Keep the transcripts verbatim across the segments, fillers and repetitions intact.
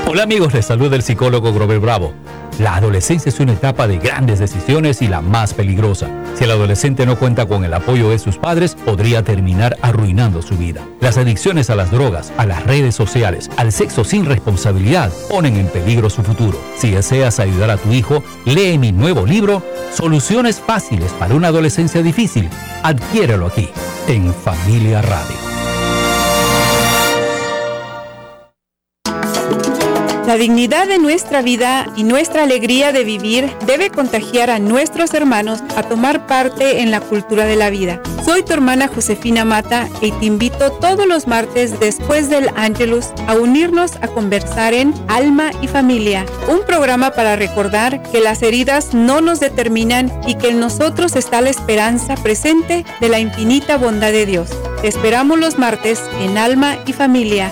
Hola amigos, les saluda el psicólogo Grover Bravo. La adolescencia es una etapa de grandes decisiones y la más peligrosa. Si el adolescente no cuenta con el apoyo de sus padres, podría terminar arruinando su vida. Las adicciones a las drogas, a las redes sociales, al sexo sin responsabilidad, ponen en peligro su futuro. Si deseas ayudar a tu hijo, lee mi nuevo libro, Soluciones Fáciles para una Adolescencia Difícil. Adquiérelo aquí, en Familia Radio. La dignidad de nuestra vida y nuestra alegría de vivir debe contagiar a nuestros hermanos a tomar parte en la cultura de la vida. Soy tu hermana Josefina Mata y te invito todos los martes después del Ángelus a unirnos a conversar en Alma y Familia, un programa para recordar que las heridas no nos determinan y que en nosotros está la esperanza presente de la infinita bondad de Dios. Te esperamos los martes en Alma y Familia.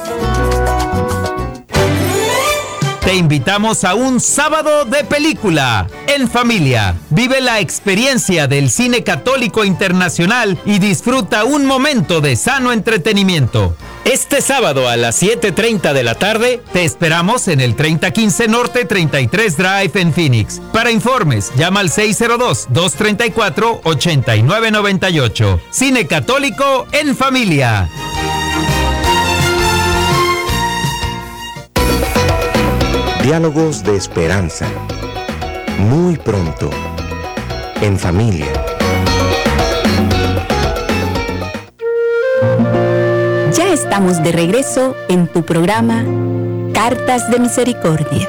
Te invitamos a un sábado de película en familia. Vive la experiencia del cine católico internacional y disfruta un momento de sano entretenimiento. Este sábado a las siete treinta de la tarde te esperamos en el treinta quince Norte treinta y tres Drive en Phoenix. Para informes, llama al seis cero dos, dos tres cuatro, ocho nueve nueve ocho. Cine católico en familia. Diálogos de esperanza. Muy pronto. En familia. Ya estamos de regreso en tu programa Cartas de Misericordia.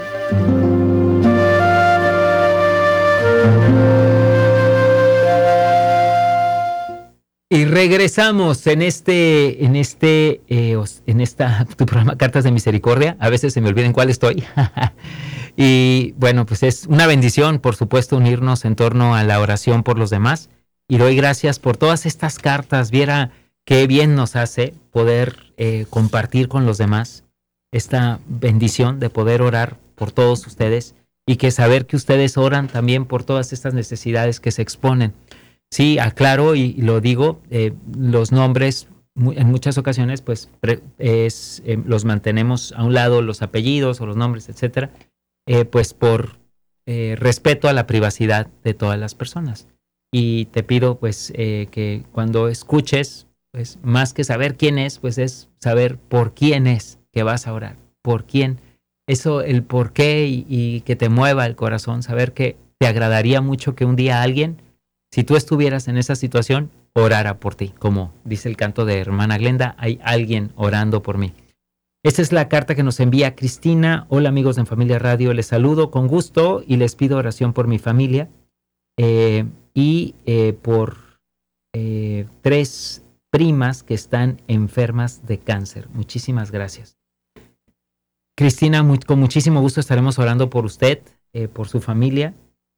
Y regresamos en este, en este, eh, en esta, tu programa Cartas de Misericordia. A veces se me olvida en cuál estoy. Y bueno, pues es una bendición, por supuesto, unirnos en torno a la oración por los demás. Y doy gracias por todas estas cartas. Viera qué bien nos hace poder eh, compartir con los demás esta bendición de poder orar por todos ustedes y que saber que ustedes oran también por todas estas necesidades que se exponen. Sí, aclaro y lo digo, eh, los nombres en muchas ocasiones pues es, eh, los mantenemos a un lado, los apellidos o los nombres, etcétera, eh, pues por eh, respeto a la privacidad de todas las personas. Y te pido pues eh, que cuando escuches, pues más que saber quién es, pues es saber por quién es que vas a orar, por quién. Eso, el por qué y, y que te mueva el corazón, saber que te agradaría mucho que un día alguien, si tú estuvieras en esa situación, orara por ti. Como dice el canto de hermana Glenda, hay alguien orando por mí. Esta es la carta que nos envía Cristina. Hola amigos de En Familia Radio, les saludo con gusto y les pido oración por mi familia eh, y eh, por eh, tres primas que están enfermas de cáncer. Muchísimas gracias. Cristina, muy, con muchísimo gusto estaremos orando por usted, eh, por su familia.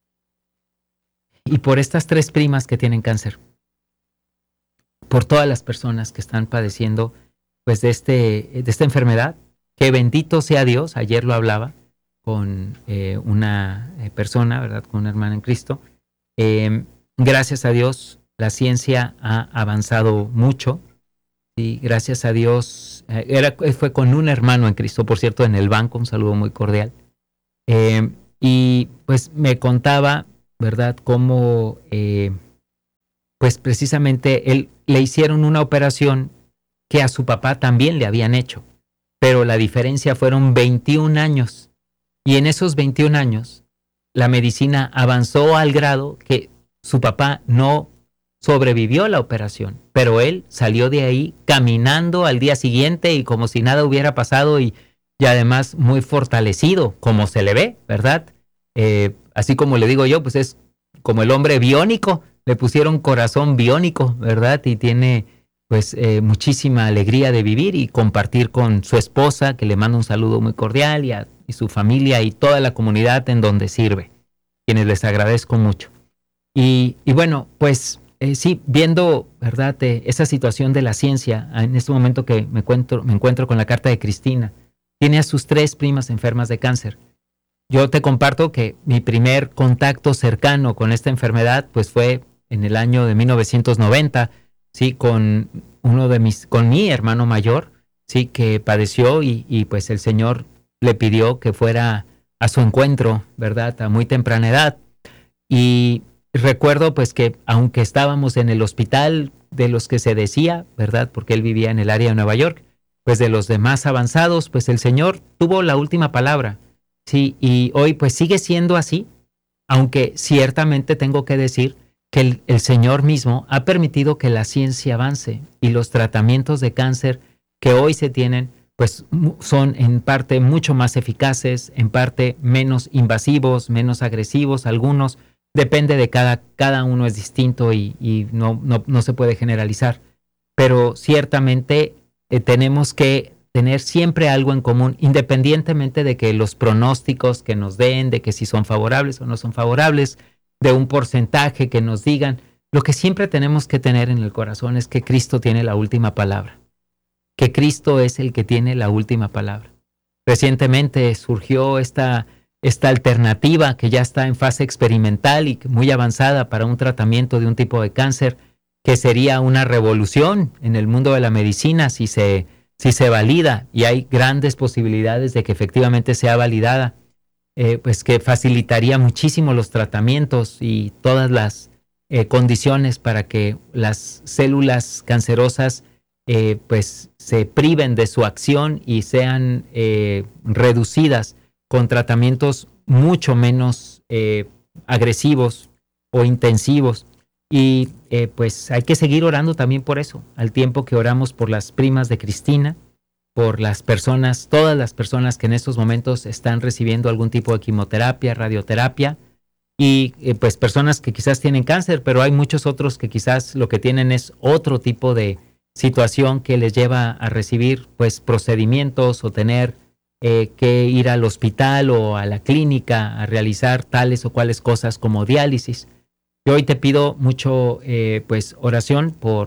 Y por estas tres primas que tienen cáncer, por todas las personas que están padeciendo pues de, este, de esta enfermedad, que bendito sea Dios. Ayer lo hablaba con eh, una persona, ¿verdad? Con una hermana en Cristo. Eh, gracias a Dios la ciencia ha avanzado mucho. Y gracias a Dios, eh, era, fue con un hermano en Cristo, por cierto, en el banco, un saludo muy cordial. Eh, y pues me contaba, ¿verdad? Como, eh, pues precisamente él le hicieron una operación que a su papá también le habían hecho, pero la diferencia fueron veintiún años. Y en esos veintiún años, la medicina avanzó al grado que su papá no sobrevivió a la operación, pero él salió de ahí caminando al día siguiente y como si nada hubiera pasado y, y además muy fortalecido, como se le ve, ¿verdad? Eh, así como le digo yo, pues es como el hombre biónico, le pusieron corazón biónico, ¿verdad? Y tiene pues eh, muchísima alegría de vivir y compartir con su esposa, que le manda un saludo muy cordial, y, a, y su familia y toda la comunidad en donde sirve, quienes les agradezco mucho. Y, y bueno, pues eh, sí, viendo, ¿verdad?, eh, esa situación de la ciencia, en este momento que me encuentro, me encuentro con la carta de Cristina, tiene a sus tres primas enfermas de cáncer. Yo te comparto que mi primer contacto cercano con esta enfermedad pues fue en el año de mil novecientos noventa, sí, con uno de mis, con mi hermano mayor, sí, que padeció y, y pues el Señor le pidió que fuera a su encuentro, ¿verdad? A muy temprana edad. Y recuerdo pues que aunque estábamos en el hospital de los que se decía, ¿verdad? Porque él vivía en el área de Nueva York, pues de los demás avanzados, pues el Señor tuvo la última palabra. Sí, y hoy pues sigue siendo así, aunque ciertamente tengo que decir que el, el Señor mismo ha permitido que la ciencia avance y los tratamientos de cáncer que hoy se tienen pues son en parte mucho más eficaces, en parte menos invasivos, menos agresivos, algunos, depende de cada, cada uno es distinto y, y no, no, no se puede generalizar, pero ciertamente eh, tenemos que tener siempre algo en común, independientemente de que los pronósticos que nos den, de que si son favorables o no son favorables, de un porcentaje que nos digan, lo que siempre tenemos que tener en el corazón es que Cristo tiene la última palabra, que Cristo es el que tiene la última palabra. Recientemente surgió esta, esta alternativa que ya está en fase experimental y muy avanzada para un tratamiento de un tipo de cáncer, que sería una revolución en el mundo de la medicina si se Si se valida, y hay grandes posibilidades de que efectivamente sea validada, eh, pues que facilitaría muchísimo los tratamientos y todas las eh, condiciones para que las células cancerosas eh, pues se priven de su acción y sean eh, reducidas con tratamientos mucho menos eh, agresivos o intensivos. Y eh, pues hay que seguir orando también por eso, al tiempo que oramos por las primas de Cristina, por las personas, todas las personas que en estos momentos están recibiendo algún tipo de quimioterapia, radioterapia, y eh, pues personas que quizás tienen cáncer, pero hay muchos otros que quizás lo que tienen es otro tipo de situación que les lleva a recibir pues procedimientos o tener eh, que ir al hospital o a la clínica a realizar tales o cuales cosas como diálisis. Yo hoy te pido mucho eh, pues oración por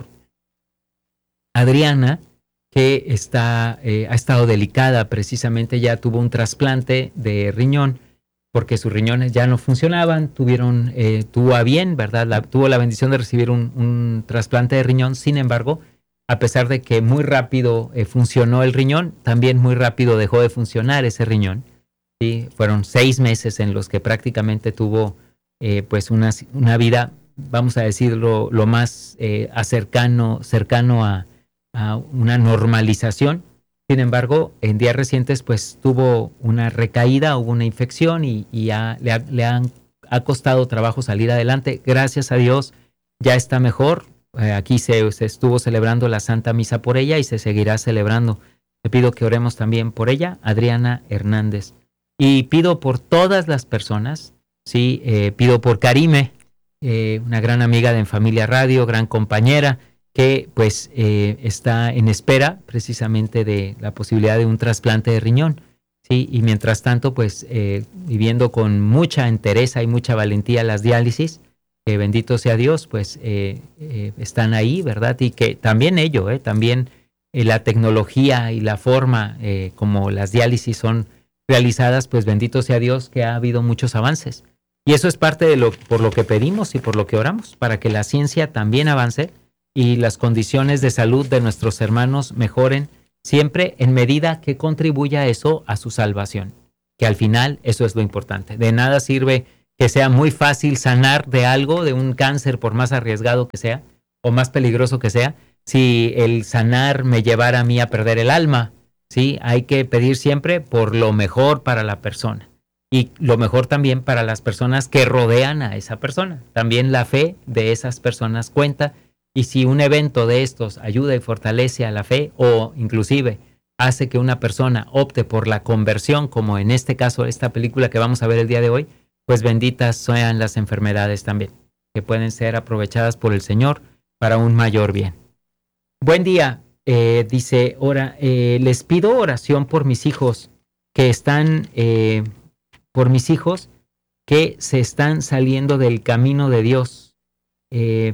Adriana, que está, eh, ha estado delicada, precisamente ya tuvo un trasplante de riñón, porque sus riñones ya no funcionaban, tuvieron, eh, tuvo a bien, ¿verdad? La, tuvo la bendición de recibir un, un trasplante de riñón, sin embargo, a pesar de que muy rápido eh, funcionó el riñón, también muy rápido dejó de funcionar ese riñón. ¿Sí? Fueron seis meses en los que prácticamente tuvo Eh, pues una, una vida, vamos a decirlo, lo más eh, acercano, cercano a, a una normalización. Sin embargo, en días recientes pues tuvo una recaída, hubo una infección y, y ha, le, ha, le han, ha costado trabajo salir adelante. Gracias a Dios ya está mejor. Eh, aquí se, se estuvo celebrando la Santa Misa por ella y se seguirá celebrando. Te pido que oremos también por ella, Adriana Hernández. Y pido por todas las personas. Sí, eh, pido por Karime, eh, una gran amiga de En Familia Radio, gran compañera, que pues eh, está en espera precisamente de la posibilidad de un trasplante de riñón. Sí, y mientras tanto, pues eh, viviendo con mucha entereza y mucha valentía las diálisis, que eh, bendito sea Dios, pues eh, eh, están ahí, ¿verdad? Y que también ello, eh, también eh, la tecnología y la forma eh, como las diálisis son realizadas, pues bendito sea Dios que ha habido muchos avances. Y eso es parte de lo por lo que pedimos y por lo que oramos, para que la ciencia también avance y las condiciones de salud de nuestros hermanos mejoren, siempre en medida que contribuya eso a su salvación. Que al final eso es lo importante. De nada sirve que sea muy fácil sanar de algo, de un cáncer, por más arriesgado que sea, o más peligroso que sea, si el sanar me llevara a mí a perder el alma. ¿Sí? Hay que pedir siempre por lo mejor para la persona. Y lo mejor también para las personas que rodean a esa persona. También la fe de esas personas cuenta, y si un evento de estos ayuda y fortalece a la fe, o inclusive hace que una persona opte por la conversión, como en este caso esta película que vamos a ver el día de hoy, pues benditas sean las enfermedades también, que pueden ser aprovechadas por el Señor para un mayor bien. Buen día, eh, dice, ora, eh, les pido oración por mis hijos que están... Eh, por mis hijos que se están saliendo del camino de Dios, eh,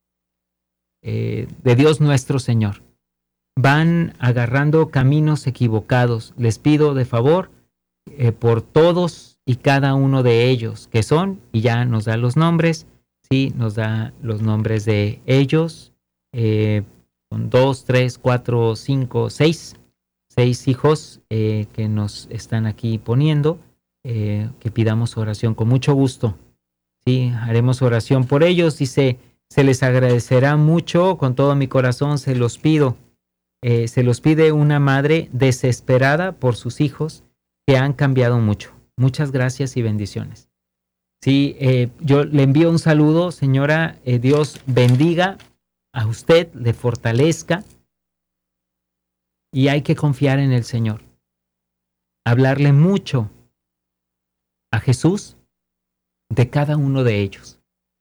eh, de Dios nuestro Señor. Van agarrando caminos equivocados. Les pido de favor eh, por todos y cada uno de ellos, que son, y ya nos da los nombres, sí, nos da los nombres de ellos, eh, son dos, tres, cuatro, cinco, seis, seis hijos eh, que nos están aquí poniendo, eh, que pidamos oración con mucho gusto. Sí, haremos oración por ellos. Dice, se les agradecerá mucho, con todo mi corazón se los pido. Eh, se los pide una madre desesperada por sus hijos que han cambiado mucho. Muchas gracias y bendiciones. Sí, eh, yo le envío un saludo, señora. Eh, Dios bendiga a usted, le fortalezca. Y hay que confiar en el Señor. Hablarle mucho a Jesús de cada uno de ellos.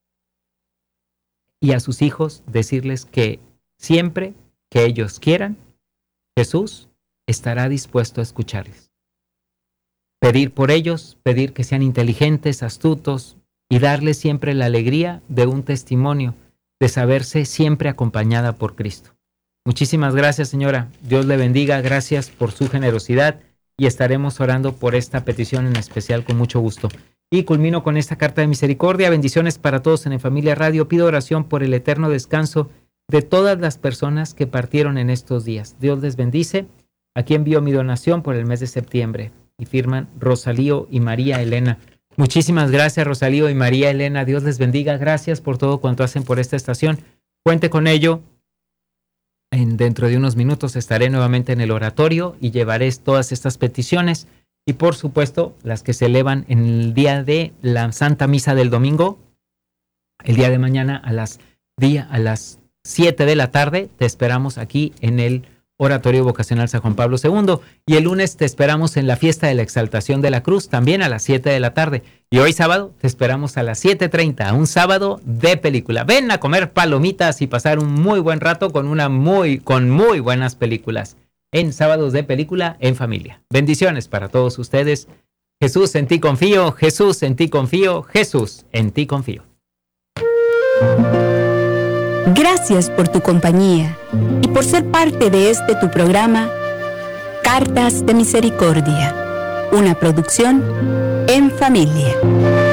Y a sus hijos decirles que siempre que ellos quieran, Jesús estará dispuesto a escucharles. Pedir por ellos, pedir que sean inteligentes, astutos y darles siempre la alegría de un testimonio, de saberse siempre acompañada por Cristo. Muchísimas gracias, señora. Dios le bendiga. Gracias por su generosidad y estaremos orando por esta petición en especial con mucho gusto. Y culmino con esta carta de misericordia. Bendiciones para todos en En Familia Radio. Pido oración por el eterno descanso de todas las personas que partieron en estos días. Dios les bendice. Aquí envío mi donación por el mes de septiembre. Y firman Rosalío y María Elena. Muchísimas gracias, Rosalío y María Elena. Dios les bendiga. Gracias por todo cuanto hacen por esta estación. Cuente con ello. En, dentro de unos minutos estaré nuevamente en el oratorio y llevaré todas estas peticiones y por supuesto las que se elevan en el día de la Santa Misa del domingo. El día de mañana a las, día, a las siete de la tarde te esperamos aquí en el Oratorio Vocacional San Juan Pablo segundo. Y el lunes te esperamos en la fiesta de la Exaltación de la Cruz, también a las siete de la tarde. Y hoy sábado te esperamos a las siete treinta, un sábado de película. Ven a comer palomitas y pasar un muy buen rato con, una muy, con muy buenas películas. En sábados de película en familia. Bendiciones para todos ustedes. Jesús, en ti confío. Jesús, en ti confío. Jesús, en ti confío. Gracias por tu compañía y por ser parte de este tu programa, Cartas de Misericordia, una producción En Familia.